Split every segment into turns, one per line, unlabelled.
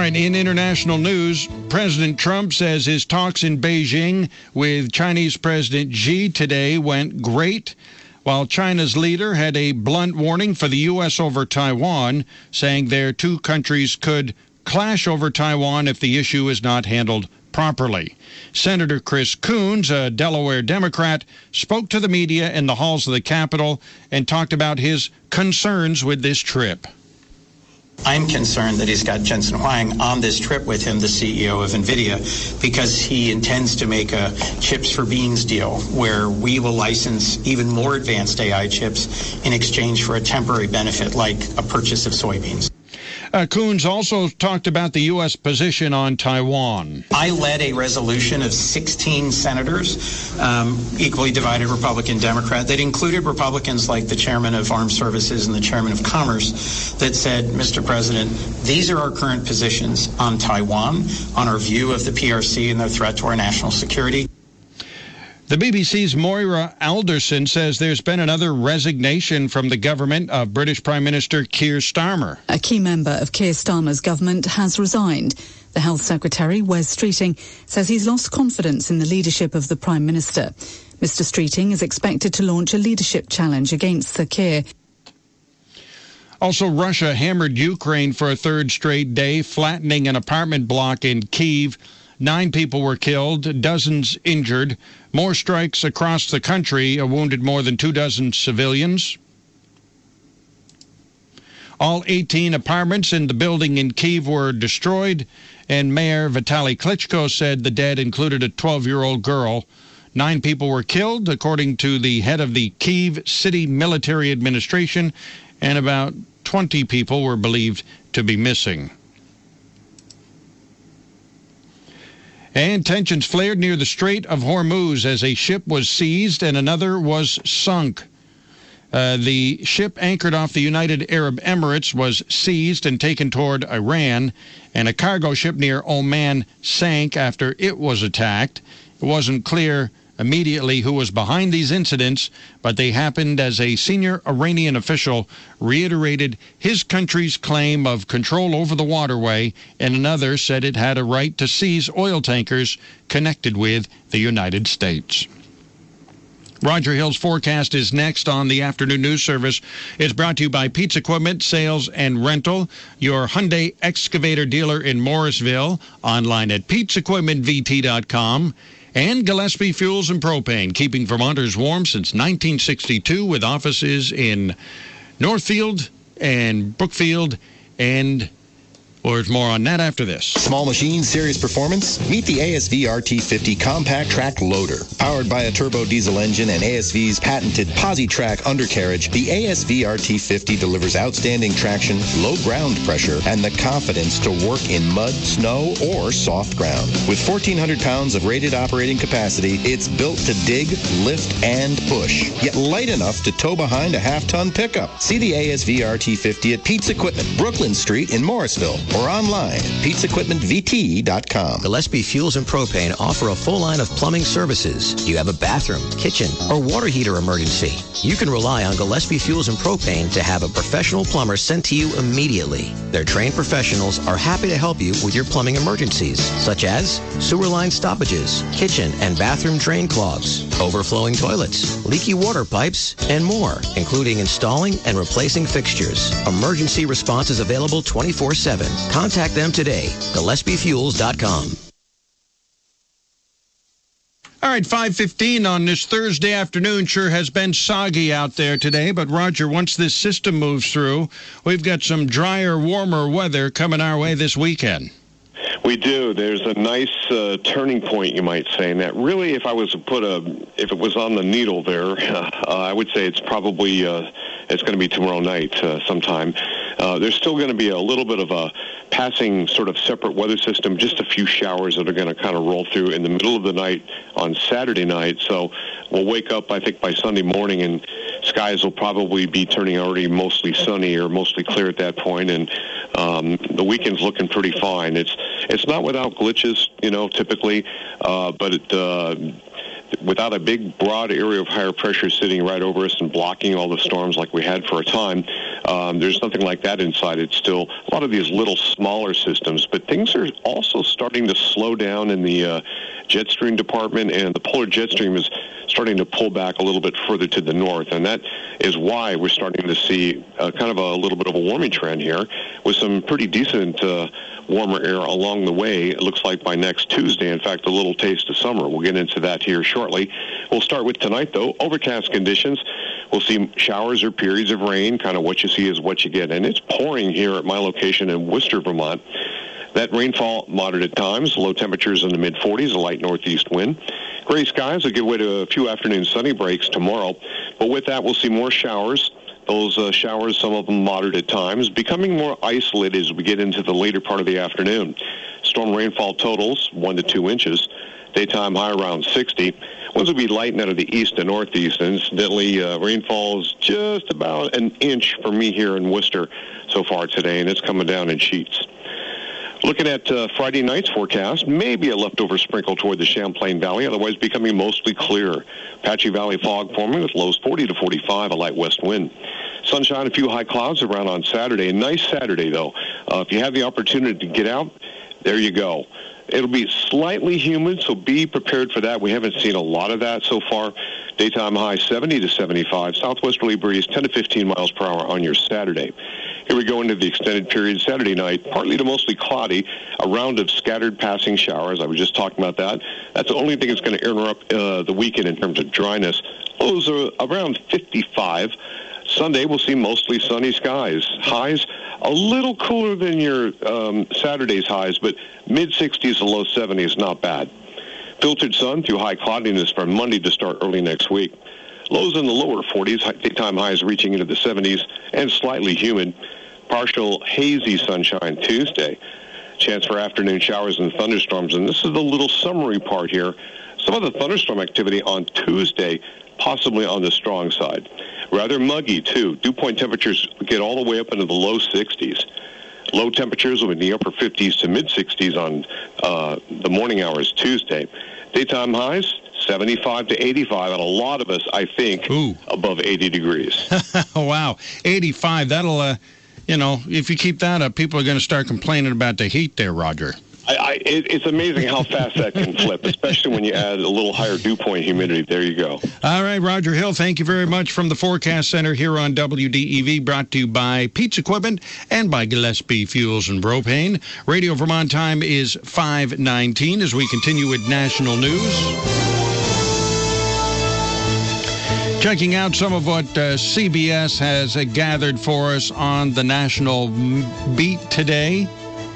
right, in international news, President Trump says his talks in Beijing with Chinese President Xi today went great, while China's leader had a blunt warning for the U.S. over Taiwan, saying their two countries could clash over Taiwan if the issue is not handled properly. Senator Chris Coons, a Delaware Democrat, spoke to the media in the halls of the Capitol and talked about his concerns with this trip.
I'm concerned that he's got Jensen Huang on this trip with him, the CEO of NVIDIA, because he intends to make a chips for beans deal where we will license even more advanced AI chips in exchange for a temporary benefit like a purchase of soybeans.
Coons also talked about the U.S. position on Taiwan.
I led a resolution of 16 senators, equally divided Republican-Democrat, that included Republicans like the chairman of Armed Services and the chairman of Commerce, that said, Mr. President, these are our current positions on Taiwan, on our view of the PRC and their threat to our national security.
The BBC's Moira Alderson says there's been another resignation from the government of British Prime Minister Keir Starmer.
A key member of Keir Starmer's government has resigned. The Health Secretary, Wes Streeting, says he's lost confidence in the leadership of the Prime Minister. Mr. Streeting is expected to launch a leadership challenge against Sir Keir.
Also, Russia hammered Ukraine for a third straight day, flattening an apartment block in Kyiv. 9 people were killed, dozens injured. More strikes across the country wounded more than 24 civilians. All 18 apartments in the building in Kyiv were destroyed, and Mayor Vitaly Klitschko said the dead included a 12-year-old girl. 9 people were killed, according to the head of the Kyiv City Military Administration, and about 20 people were believed to be missing. And tensions flared near the Strait of Hormuz as a ship was seized and another was sunk. The ship anchored off the United Arab Emirates was seized and taken toward Iran, and a cargo ship near Oman sank after it was attacked. It wasn't clear immediately who was behind these incidents, but they happened as a senior Iranian official reiterated his country's claim of control over the waterway, and another said it had a right to seize oil tankers connected with the United States. Roger Hill's forecast is next on the afternoon news service. It's brought to you by Pete's Equipment Sales and Rental, your Hyundai excavator dealer in Morrisville, online at petesequipmentvt.com. And Gillespie Fuels and Propane, keeping Vermonters warm since 1962 with offices in Northfield and Brookfield and there's more on that after this.
Small machine, serious performance? Meet the ASV RT50 Compact Track Loader. Powered by a turbo diesel engine and ASV's patented PosiTrack undercarriage, the ASV RT50 delivers outstanding traction, low ground pressure, and the confidence to work in mud, snow, or soft ground. With 1,400 pounds of rated operating capacity, it's built to dig, lift, and push, yet light enough to tow behind a half-ton pickup. See the ASV RT50 at Pete's Equipment, Brooklyn Street in Morrisville, or online at petesequipmentvt.com.
Gillespie Fuels and Propane offer a full line of plumbing services. Do you have a bathroom, kitchen, or water heater emergency? You can rely on Gillespie Fuels and Propane to have a professional plumber sent to you immediately. Their trained professionals are happy to help you with your plumbing emergencies, such as sewer line stoppages, kitchen and bathroom drain clogs, overflowing toilets, leaky water pipes, and more, including installing and replacing fixtures. Emergency response is available 24/7. Contact them today, GillespieFuels.com.
All right, 5:15 on this Thursday afternoon. Sure has been soggy out there today, but Roger, once this system moves through, we've got some drier, warmer weather coming our way this weekend.
We do. There's a nice turning point, you might say, and that really, if I was to if it was on the needle there, I would say it's probably, it's going to be tomorrow night sometime. There's still going to be a little bit of a passing sort of separate weather system, just a few showers that are going to kind of roll through in the middle of the night on Saturday night. So we'll wake up, I think, by Sunday morning, and skies will probably be turning already mostly sunny or mostly clear at that point, and the weekend's looking pretty fine. It's not without glitches, typically, but without a big, broad area of higher pressure sitting right over us and blocking all the storms like we had for a time, There's nothing like that inside. It's still a lot of these little smaller systems, but things are also starting to slow down in the jet stream department, and the polar jet stream is starting to pull back a little bit further to the north, and that is why we're starting to see kind of a little bit of a warming trend here with some pretty decent warmer air along the way. It looks like by next Tuesday, in fact, a little taste of summer. We'll get into that here shortly. We'll start with tonight, though. Overcast conditions. We'll see showers or periods of rain. Kind of what you see is what you get. And it's pouring here at my location in Worcester, Vermont. That rainfall moderate at times. Low temperatures in the mid-40s, a light northeast wind. Gray skies will give way to a few afternoon sunny breaks tomorrow. But with that, we'll see more showers. Those showers, some of them moderate at times, becoming more isolated as we get into the later part of the afternoon. Storm rainfall totals 1 to 2 inches. Daytime high around 60. Winds will be light out of the east and northeast. And incidentally, rainfall is just about an inch for me here in Worcester so far today, and it's coming down in sheets. Looking at Friday night's forecast, maybe a leftover sprinkle toward the Champlain Valley, otherwise becoming mostly clear. Patchy Valley fog forming with lows 40 to 45, a light west wind. Sunshine, a few high clouds around on Saturday. A nice Saturday, though. If you have the opportunity to get out, there you go. It'll be slightly humid, so be prepared for that. We haven't seen a lot of that so far. Daytime high 70 to 75. Southwesterly breeze 10 to 15 miles per hour on your Saturday. Here we go into the extended period Saturday night, partly to mostly cloudy, a round of scattered passing showers. I was just talking about that. That's the only thing that's going to interrupt the weekend in terms of dryness. Lows are around 55. Sunday, we'll see mostly sunny skies. Highs a little cooler than your Saturday's highs, but mid-60s to low 70s, not bad. Filtered sun through high cloudiness from Monday to start early next week. Lows in the lower 40s, daytime highs reaching into the 70s, and slightly humid. Partial hazy sunshine Tuesday. Chance for afternoon showers and thunderstorms, and this is the little summary part here. Some of the thunderstorm activity on Tuesday, possibly on the strong side. Rather muggy, too. Dew point temperatures get all the way up into the low 60s. Low temperatures will be in the upper 50s to mid-60s on the morning hours Tuesday. Daytime highs, 75 to 85, and a lot of us, I think, above 80 degrees.
Wow, 85. That'll, if you keep that up, people are going to start complaining about the heat there, Roger.
It's amazing how fast that can flip, especially when you add a little higher dew point humidity. There you go.
All right, Roger Hill, thank you very much from the Forecast Center here on WDEV, brought to you by Pete's Equipment and by Gillespie Fuels and Propane. Radio Vermont time is 5:19 as we continue with national news. Checking out some of what CBS has gathered for us on the national beat today.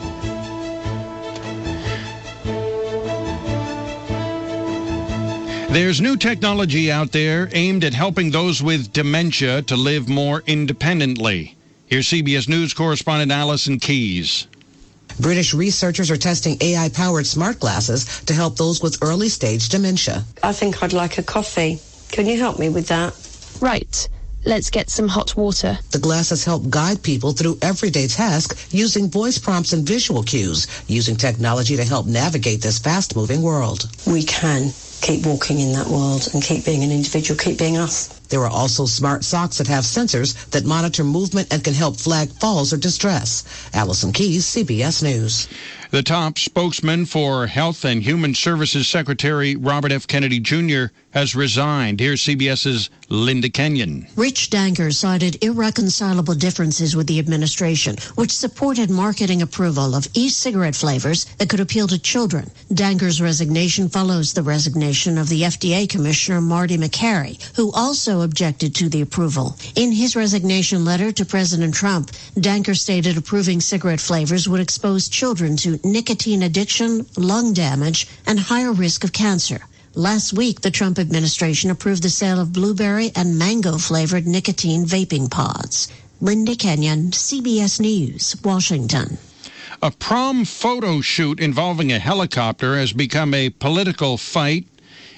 There's new technology out there aimed at helping those with dementia to live more independently. Here's CBS News correspondent Alison Keyes.
British researchers are testing AI-powered smart glasses to help those with early-stage dementia.
I think I'd like a coffee. Can you help me with that?
Right. Let's get some hot water.
The glasses help guide people through everyday tasks using voice prompts and visual cues, using technology to help navigate this fast-moving world.
We can keep walking in that world and keep being an individual, keep being us.
There are also smart socks that have sensors that monitor movement and can help flag falls or distress. Alison Keyes, CBS News.
The top spokesman for Health and Human Services Secretary Robert F. Kennedy Jr. has resigned. Here's CBS's Linda Kenyon.
Rich Danker cited irreconcilable differences with the administration, which supported marketing approval of e-cigarette flavors that could appeal to children. Danker's resignation follows the resignation of the FDA Commissioner Marty McCary, who also objected to the approval. In his resignation letter to President Trump, Danker stated approving cigarette flavors would expose children to nicotine addiction, lung damage, and higher risk of cancer. Last week, the Trump administration approved the sale of blueberry and mango-flavored nicotine vaping pods. Linda Kenyon, CBS News, Washington.
A prom photo shoot involving a helicopter has become a political fight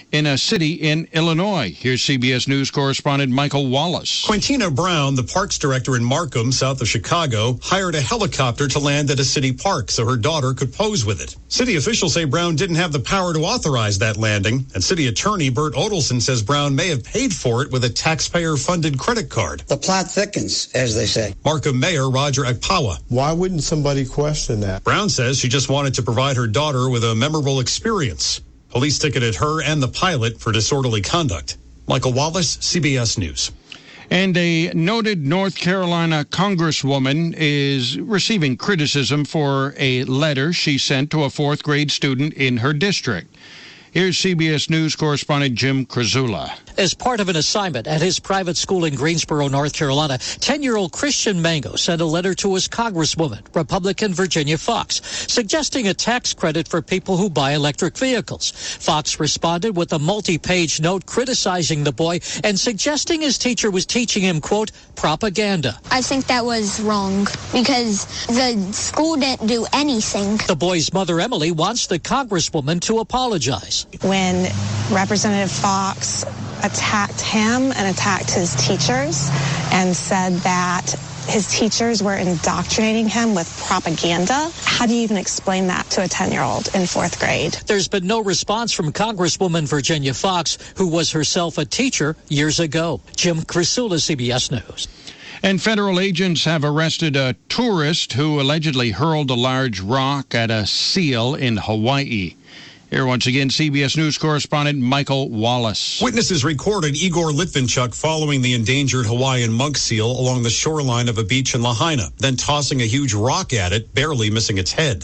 in a city in Illinois. Here's CBS News correspondent Michael Wallace.
Quintina Brown, the parks director in Markham, south of Chicago, hired a helicopter to land at a city park so her daughter could pose with it. City officials say Brown didn't have the power to authorize that landing, and city attorney Bert Odelson says Brown may have paid for it with a taxpayer-funded credit card.
The plot thickens, as they say.
Markham Mayor Roger Akpawa.
Why wouldn't somebody question that?
Brown says she just wanted to provide her daughter with a memorable experience. Police ticketed her and the pilot for disorderly conduct. Michael Wallace, CBS News.
And a noted North Carolina congresswoman is receiving criticism for a letter she sent to a fourth grade student in her district. Here's CBS News correspondent Jim Krasula.
As part of an assignment at his private school in Greensboro, North Carolina, 10-year-old Christian Mango sent a letter to his congresswoman, Republican Virginia Fox, suggesting a tax credit for people who buy electric vehicles. Fox responded with a multi-page note criticizing the boy and suggesting his teacher was teaching him, quote, propaganda.
I think that was wrong because the school didn't do anything.
The boy's mother, Emily, wants the congresswoman to apologize.
When Representative Fox attacked him and attacked his teachers and said that his teachers were indoctrinating him with propaganda. How do you even explain that to a 10-year-old in fourth grade?
There's been no response from Congresswoman Virginia Fox, who was herself a teacher years ago. Jim Krasula, CBS News.
And federal agents have arrested a tourist who allegedly hurled a large rock at a seal in Hawaii. Here once again, CBS News correspondent Michael Wallace.
Witnesses recorded Igor Litvinchuk following the endangered Hawaiian monk seal along the shoreline of a beach in Lahaina, then tossing a huge rock at it, barely missing its head.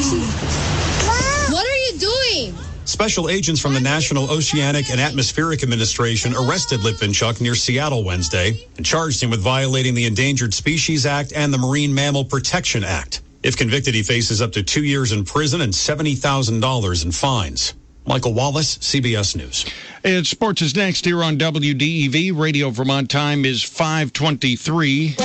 What are you doing?
Special agents from the National Oceanic and Atmospheric Administration arrested Litvinchuk near Seattle Wednesday and charged him with violating the Endangered Species Act and the Marine Mammal Protection Act. If convicted, he faces up to 2 years in prison and $70,000 in fines. Michael Wallace, CBS News.
Sports is next here on WDEV. Radio Vermont time is 5:23.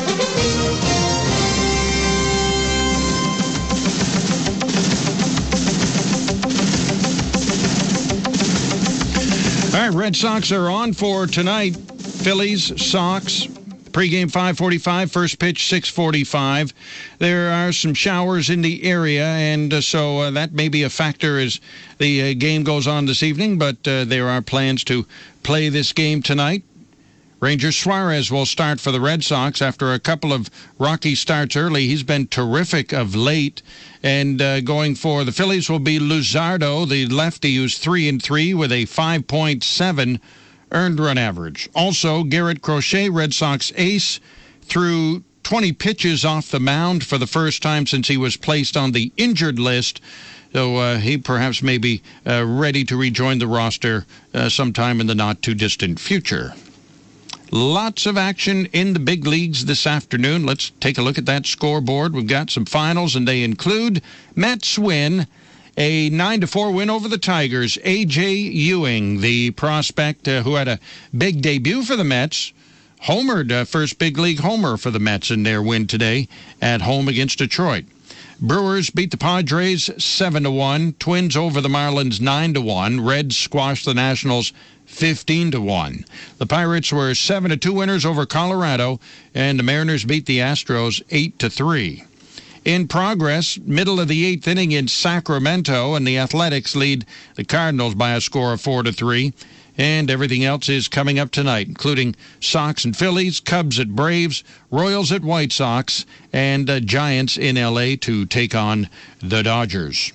All right, Red Sox are on for tonight. Phillies, Sox. Pre-game 5:45, first pitch 6:45. There are some showers in the area, and so that may be a factor as the game goes on this evening, but there are plans to play this game tonight. Ranger Suarez will start for the Red Sox after a couple of rocky starts early. He's been terrific of late. And going for the Phillies will be Luzardo, the lefty, who's 3-3 with a 5.7 earned run average. Also, Garrett Crochet, Red Sox ace, threw 20 pitches off the mound for the first time since he was placed on the injured list. So he perhaps may be ready to rejoin the roster sometime in the not-too-distant future. Lots of action in the big leagues this afternoon. Let's take a look at that scoreboard. We've got some finals, and they include Mets win, a 9-4 win over the Tigers. A.J. Ewing, the prospect who had a big debut for the Mets, homered, first big league homer for the Mets in their win today at home against Detroit. Brewers beat the Padres 7-1. Twins over the Marlins 9-1. Reds squashed the Nationals 15-1. The Pirates were 7-2 winners over Colorado, and the Mariners beat the Astros 8-3. In progress, middle of the eighth inning in Sacramento, and the Athletics lead the Cardinals by a score of 4-3. And everything else is coming up tonight, including Sox and Phillies, Cubs at Braves, Royals at White Sox, and Giants in L.A. to take on the Dodgers.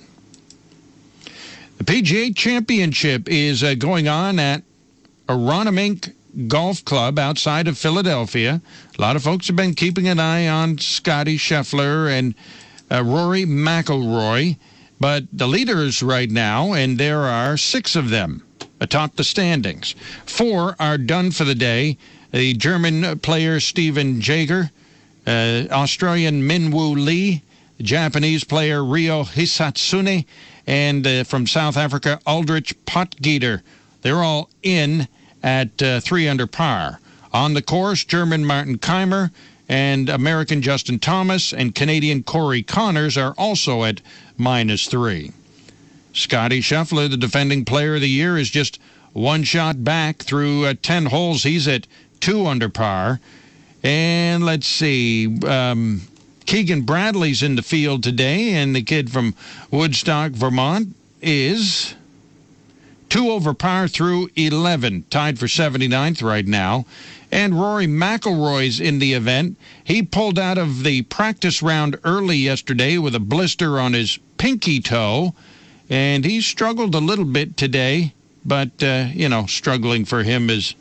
The PGA Championship is going on at Aronimink Golf Club outside of Philadelphia. A lot of folks have been keeping an eye on Scottie Scheffler and Rory McIlroy, but the leaders right now, and there are 6 of them atop the standings. 4 are done for the day. The German player Steven Jaeger, Australian Min-Woo Lee, the Japanese player Ryo Hisatsune, and from South Africa, Aldrich Potgieter. They're all in at 3 under par. On the course, German Martin Keimer and American Justin Thomas and Canadian Corey Connors are also at -3. Scottie Scheffler, the defending player of the year, is just one shot back through 10 holes. He's at 2 under par. And let's see, Keegan Bradley's in the field today, and the kid from Woodstock, Vermont, is 2 over par through 11, tied for 79th right now. And Rory McIlroy's in the event. He pulled out of the practice round early yesterday with a blister on his pinky toe, and he struggled a little bit today, but, struggling for him is,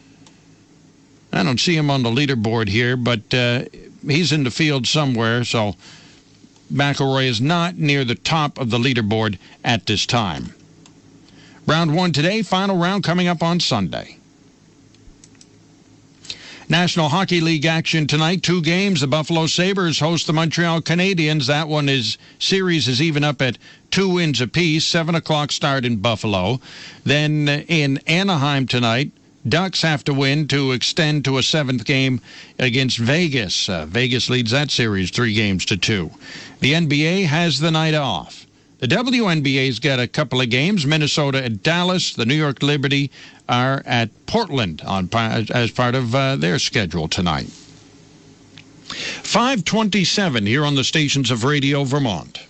I don't see him on the leaderboard here, but he's in the field somewhere, so McIlroy is not near the top of the leaderboard at this time. Round 1 today, final round coming up on Sunday. National Hockey League action tonight. 2 games. The Buffalo Sabres host the Montreal Canadiens. That series is even up at 2 wins apiece. 7 o'clock start in Buffalo. Then in Anaheim tonight, Ducks have to win to extend to a 7th game against Vegas. Vegas leads that series 3-2. The NBA has the night off. The WNBA's got a couple of games. Minnesota at Dallas. The New York Liberty are at Portland as part of their schedule tonight. 5:27 here on the stations of Radio Vermont.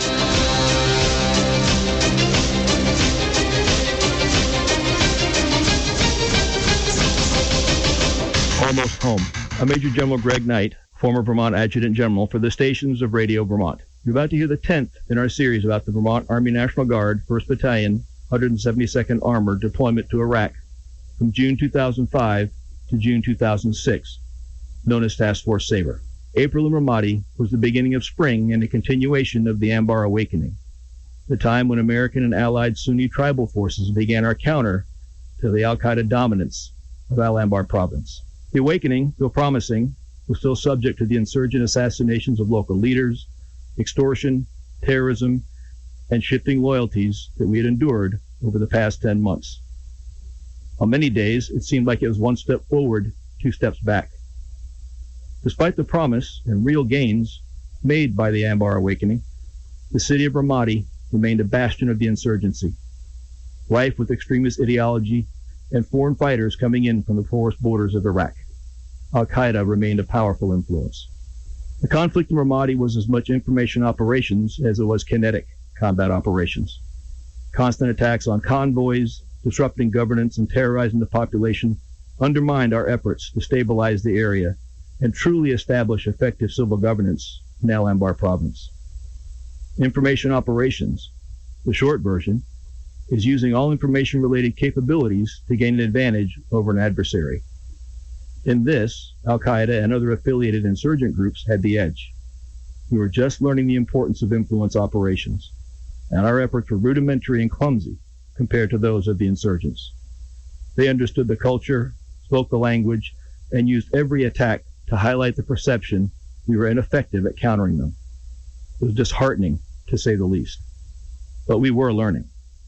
Almost home. I'm Major General Greg Knight, former Vermont Adjutant General for the stations of Radio Vermont. You're about to hear the 10th in our series about the Vermont Army National Guard, 1st Battalion, 172nd Armored deployment to Iraq from June 2005 to June 2006, known as Task Force Sabre. April in Ramadi was the beginning of spring and a continuation of the Anbar Awakening, the time when American and allied Sunni tribal forces began our counter to the al-Qaeda dominance of Al-Anbar province. The awakening, though promising, was still subject to the insurgent assassinations of local leaders, extortion, terrorism, and shifting loyalties that we had endured over the past 10 months. On many days, it seemed like it was 1 step forward, 2 steps back. Despite the promise and real gains made by the Anbar Awakening, the city of Ramadi remained a bastion of the insurgency, rife with extremist ideology and foreign fighters coming in from the porous borders of Iraq. Al-Qaeda remained a powerful influence. The conflict in Ramadi was as much information operations as it was kinetic combat operations. Constant attacks on convoys, disrupting governance and terrorizing the population undermined our efforts to stabilize the area and truly establish effective civil governance in Al-Anbar province. Information operations, the short version, is using all information-related capabilities to gain an advantage over an adversary. In this, Al-Qaeda and other affiliated insurgent groups had the edge. We were just learning the importance of influence operations, and our efforts were rudimentary and clumsy compared to those of the insurgents. They understood the culture, spoke the language, and used every attack to highlight the perception we were ineffective at countering them. It was disheartening, to say the least. But we were learning.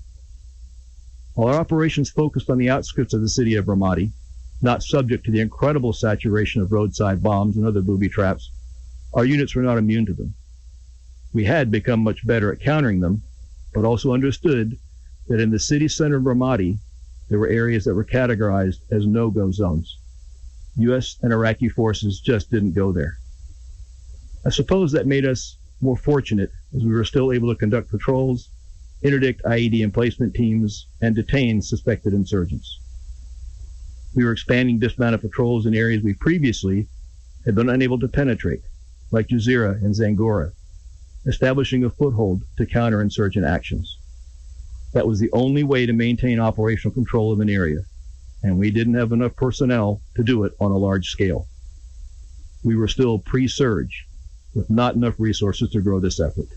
While our operations focused on the outskirts of the city of Ramadi, not subject to the incredible saturation of roadside bombs and other booby traps, our units were not immune to them. We had become much better at countering them, but also understood that in the city center of Ramadi, there were areas that were categorized as no-go zones. U.S. and Iraqi forces just didn't go there. I suppose that made us more fortunate as we were still able to conduct patrols, interdict IED emplacement teams, and detain suspected insurgents. We were expanding dismounted patrols in areas we previously had been unable to penetrate, like Jazeera and Zangora, establishing a foothold to counter insurgent actions. That was the only way to maintain operational control of an area, and we didn't have enough personnel to do it on a large scale. We were still pre-surge, with not enough resources to grow this effort.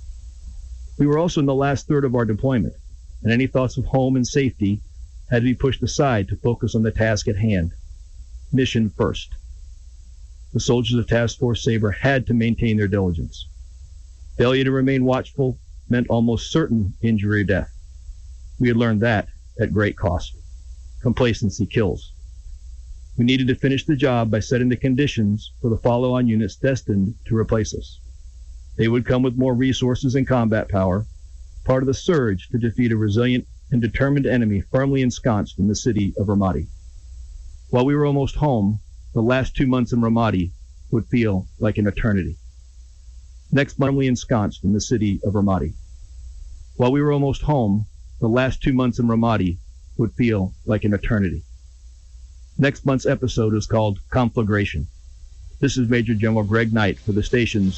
We were also in the last third of our deployment, and any thoughts of home and safety had to be pushed aside to focus on the task at hand. Mission first. The soldiers of Task Force Sabre had to maintain their diligence. Failure to remain watchful meant almost certain injury or death. We had learned that at great cost. Complacency kills. We needed to finish the job by setting the conditions for the follow-on units destined to replace us. They would come with more resources and combat power, part of the surge to defeat a resilient and determined enemy firmly ensconced in the city of Ramadi. While we were almost home, the last 2 months in Ramadi would feel like an eternity. Next month, firmly ensconced in the city of Ramadi. While we were almost home, the last 2 months in Ramadi would feel like an eternity. Next month's episode is called Conflagration. This is Major General Greg Knight for the station's